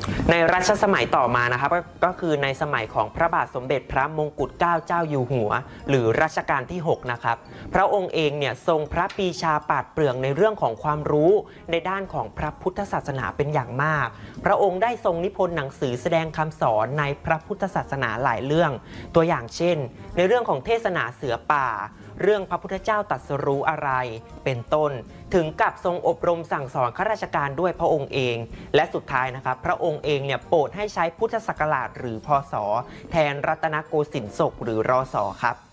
ในรัชสมัยต่อมานะครับก็คือในสมัยของพระบาทสมเด็จพระมงกุฎเกล้าเจ้าอยู่หัวหรือรัชกาลที่6นะครับพระองค์เองเนี่ยทรงพระปรีชาปราดเปรื่องในเรื่องของความรู้ในด้านของพระพุทธศาสนาเป็นอย่างมากพระองค์ได้ทรงนิพนธ์หนังสือแสดงคำสอนในพระพุทธศาสนาหลายเรื่องตัวอย่างเช่นในเรื่องของเทศนาเสือป่าเรื่องพระพุทธเจ้าตรัสรู้อะไรเป็นต้นถึงกับทรงอบรมสั่งสอนข้าราชการด้วยพระองค์เองและสุดท้ายนะครับพระองค์เองเนี่ยโปรดให้ใช้พุทธศักราชหรือพศแทนรัตนโกสินทร์ศกหรือรศครับ